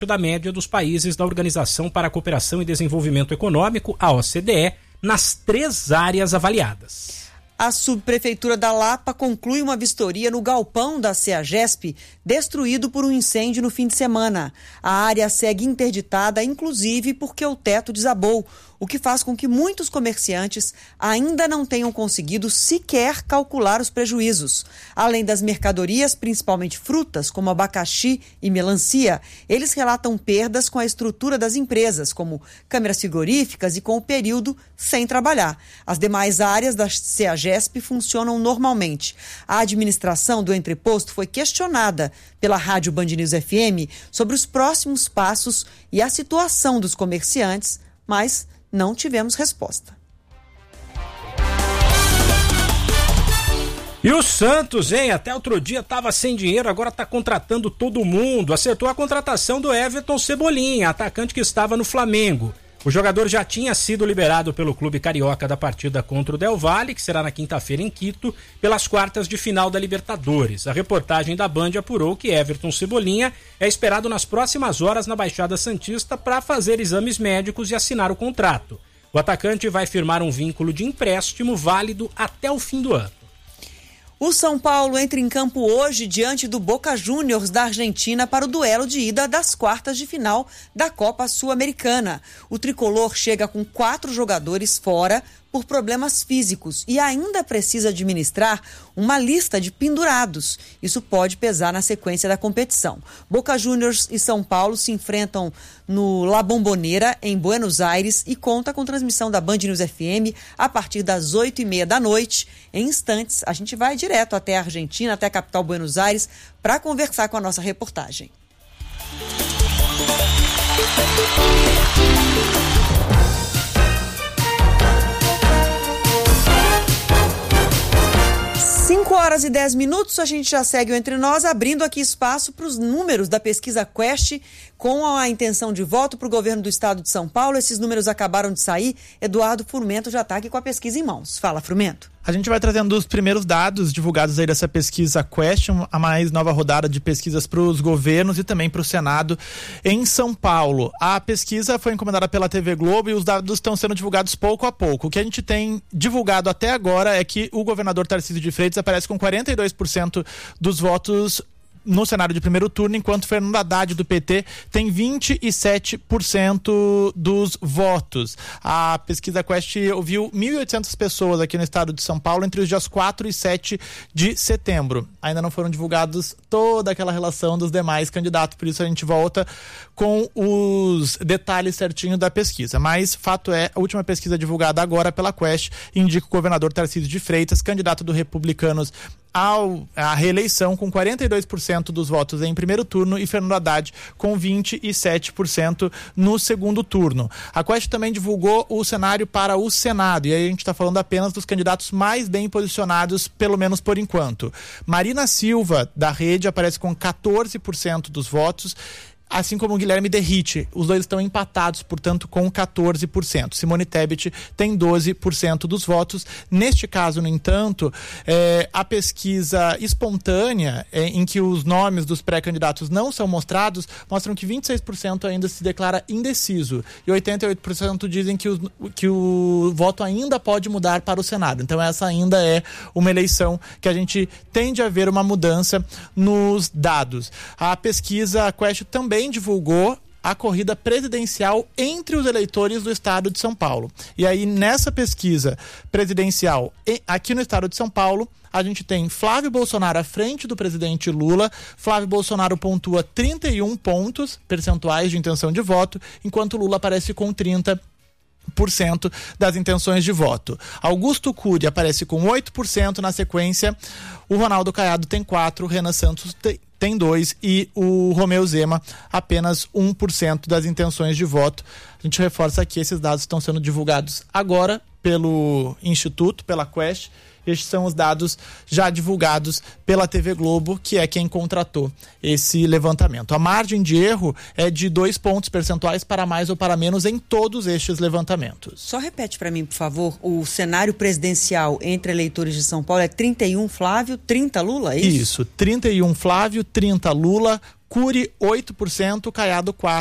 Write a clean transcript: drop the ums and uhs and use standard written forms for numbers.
da média dos países da Organização para a Cooperação e Desenvolvimento Econômico, a OCDE, nas 3 áreas avaliadas. A subprefeitura da Lapa conclui uma vistoria no galpão da CEAGESP, destruído por um incêndio no fim de semana. A área segue interditada, inclusive porque o teto desabou, o que faz com que muitos comerciantes ainda não tenham conseguido sequer calcular os prejuízos. Além das mercadorias, principalmente frutas, como abacaxi e melancia, eles relatam perdas com a estrutura das empresas, como câmeras frigoríficas e com o período sem trabalhar. As demais áreas da CEAGESP funcionam normalmente. A administração do entreposto foi questionada pela Rádio Band News FM sobre os próximos passos e a situação dos comerciantes, mas não tivemos resposta. E o Santos, hein? Até outro dia estava sem dinheiro, agora está contratando todo mundo. Acertou a contratação do Everton Cebolinha, atacante que estava no Flamengo. O jogador já tinha sido liberado pelo clube carioca da partida contra o Del Valle, que será na quinta-feira em Quito, pelas quartas de final da Libertadores. A reportagem da Band apurou que Everton Cebolinha é esperado nas próximas horas na Baixada Santista para fazer exames médicos e assinar o contrato. O atacante vai firmar um vínculo de empréstimo válido até o fim do ano. O São Paulo entra em campo hoje diante do Boca Juniors da Argentina para o duelo de ida das quartas de final da Copa Sul-Americana. O tricolor chega com 4 jogadores fora por problemas físicos e ainda precisa administrar uma lista de pendurados. Isso pode pesar na sequência da competição. Boca Juniors e São Paulo se enfrentam no La Bombonera, em Buenos Aires, e conta com transmissão da Band News FM a partir das 8h30 da noite. Em instantes, a gente vai direto até a Argentina, até a capital Buenos Aires, para conversar com a nossa reportagem. Cinco horas e 10 minutos, a gente já segue o Entre Nós, abrindo aqui espaço para os números da pesquisa Quest com a intenção de voto para o governo do estado de São Paulo. Esses números acabaram de sair. Eduardo Frumento já está aqui com a pesquisa em mãos. Fala, Frumento. A gente vai trazendo os primeiros dados divulgados aí dessa pesquisa Question, a mais nova rodada de pesquisas para os governos e também para o Senado em São Paulo. A pesquisa foi encomendada pela TV Globo e os dados estão sendo divulgados pouco a pouco. O que a gente tem divulgado até agora é que o governador Tarcísio de Freitas aparece com 42% dos votos no cenário de primeiro turno, enquanto Fernando Haddad, do PT, tem 27% dos votos. A pesquisa Quest ouviu 1.800 pessoas aqui no estado de São Paulo entre os dias 4 e 7 de setembro. Ainda não foram divulgados toda aquela relação dos demais candidatos, por isso a gente volta com os detalhes certinhos da pesquisa. Mas fato é, a última pesquisa divulgada agora pela Quest indica o governador Tarcísio de Freitas, candidato do Republicanos à reeleição, com 42% dos votos em primeiro turno, e Fernando Haddad com 27% no segundo turno. A Quest também divulgou o cenário para o Senado, e aí a gente está falando apenas dos candidatos mais bem posicionados, pelo menos por enquanto. Marina Silva, da Rede, aparece com 14% dos votos, assim como o Guilherme Derrite. Os dois estão empatados, portanto, com 14%. Simone Tebet tem 12% dos votos. Neste caso, no entanto, a pesquisa espontânea, em que os nomes dos pré-candidatos não são mostrados, mostram que 26% ainda se declara indeciso e 88% dizem que o voto ainda pode mudar para o Senado. Então, essa ainda é uma eleição que a gente tende a ver uma mudança nos dados. A pesquisa Quest também divulgou a corrida presidencial entre os eleitores do estado de São Paulo. E aí, nessa pesquisa presidencial aqui no estado de São Paulo, a gente tem Flávio Bolsonaro à frente do presidente Lula. Flávio Bolsonaro pontua 31 pontos percentuais de intenção de voto, enquanto Lula aparece com 30% das intenções de voto. Augusto Cury aparece com 8%, na sequência o Ronaldo Caiado tem 4%, o Renan Santos tem 2% e o Romeu Zema apenas 1% das intenções de voto. A gente reforça que esses dados estão sendo divulgados agora pelo Instituto, pela Quest. Estes são os dados já divulgados pela TV Globo, que é quem contratou esse levantamento. A margem de erro é de 2 pontos percentuais para mais ou para menos em todos estes levantamentos. Só repete para mim, por favor, o cenário presidencial entre eleitores de São Paulo é 31 Flávio, 30 Lula, é isso? Isso, 31 Flávio, 30 Lula, Cury 8%, Caiado 4%.